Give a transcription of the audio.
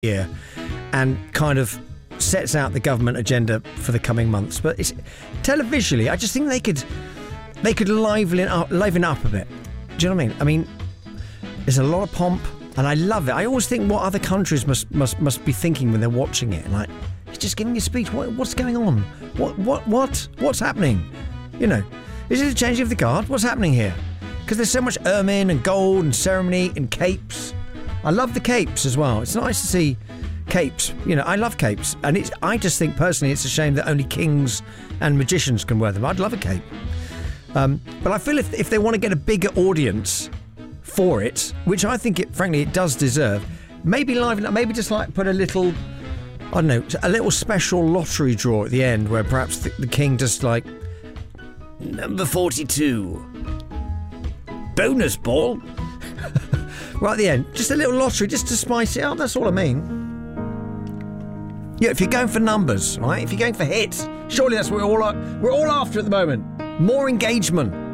year and kind of sets out the government agenda for the coming months. But it's televisually, I just think they could liven up a bit. Do you know what I mean? I mean, there's a lot of pomp, and I love it. I always think what other countries must be thinking when they're watching it. Like, he's just giving a speech. What's going on? What's happening? You know, is it a changing of the guard? What's happening here? Because there's so much ermine and gold and ceremony and capes. I love the capes as well. It's nice to see capes. You know, I love capes, and I just think personally it's a shame that only kings and magicians can wear them. I'd love a cape. But I feel if they want to get a bigger audience for it, which I think frankly it does deserve, maybe liven up, maybe just like put a little, I don't know, a little special lottery draw at the end where perhaps the king just like, number 42, bonus ball. Right at the end, just a little lottery just to spice it up, that's all I mean. Yeah, if you're going for numbers, right? If you're going for hits, surely that's what we're all after at the moment. More engagement.